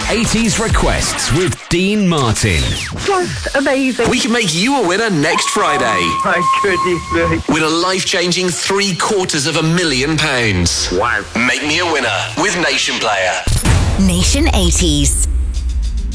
80s requests with Dean Martin. Just amazing. We can make you a winner next Friday. My goodness me. Win a life-changing £750,000. Wow. Make me a winner with Nation Player. Nation 80s.